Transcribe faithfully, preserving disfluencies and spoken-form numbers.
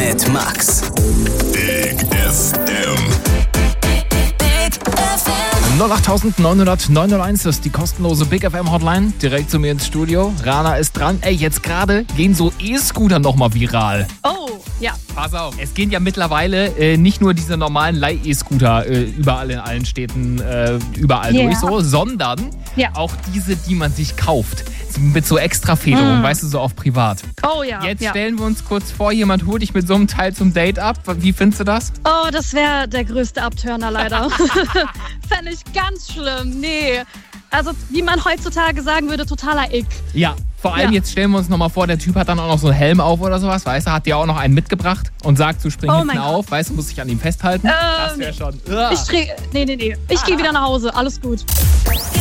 mit Max. Big F M. Big F M. null acht neun null neun null eins ist die kostenlose Big F M Hotline. Direkt zu mir ins Studio. Rana ist dran. Ey, jetzt gerade gehen so E-Scooter nochmal viral. Oh, ja. Pass auf. Es gehen ja mittlerweile äh, nicht nur diese normalen Leih-E-Scooter äh, überall in allen Städten äh, überall Ja. durch so, sondern Ja. auch diese, die man sich kauft. Mit so extra Federung, Mm. weißt du, so auf privat. Oh ja. Jetzt ja. stellen wir uns kurz vor, jemand holt dich mit so einem Teil zum Date ab. Wie findest du das? Oh, das wäre der größte Abturner leider. Fände ich ganz schlimm. Nee. Also, wie man heutzutage sagen würde, totaler Ick. Ja, vor allem Ja. jetzt stellen wir uns nochmal vor, der Typ hat dann auch noch so einen Helm auf oder sowas, weißt du, hat dir auch noch einen mitgebracht und sagt, du spring Oh hinten mein auf, weißt du, muss dich an ihm festhalten. Ähm, das wäre schon... Uah. Ich dreh, nee, nee, nee. Ich gehe wieder nach Hause. Alles gut.